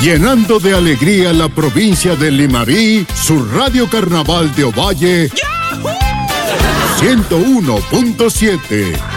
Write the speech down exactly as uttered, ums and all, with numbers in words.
Llenando de alegría la provincia de Limarí, su Radio Carnaval de Ovalle, ciento uno punto siete.